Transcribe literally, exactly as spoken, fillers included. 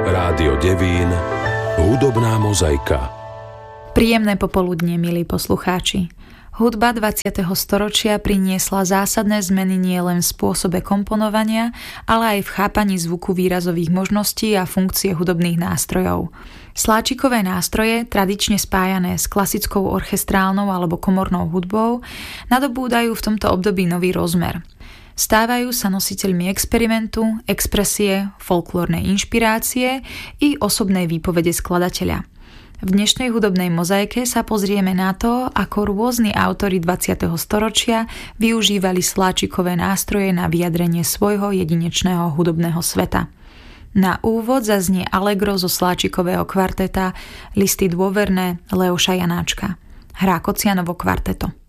Rádio Devín, hudobná mozaika. Príjemné popoludnie, milí poslucháči. Hudba dvadsiateho storočia priniesla zásadné zmeny nielen v spôsobe komponovania, ale aj v chápaní zvuku, výrazových možností a funkcie hudobných nástrojov. Sláčikové nástroje, tradične spájané s klasickou orchestrálnou alebo komornou hudbou, nadobúdajú v tomto období nový rozmer. Stávajú sa nositeľmi experimentu, expresie, folklórnej inšpirácie i osobnej výpovede skladateľa. V dnešnej hudobnej mozaike sa pozrieme na to, ako rôzni autori dvadsiateho storočia využívali sláčikové nástroje na vyjadrenie svojho jedinečného hudobného sveta. Na úvod zaznie Allegro zo sláčikového kvarteta Listy dôverné Leoša Janáčka. Hrá Kocianovo kvarteto.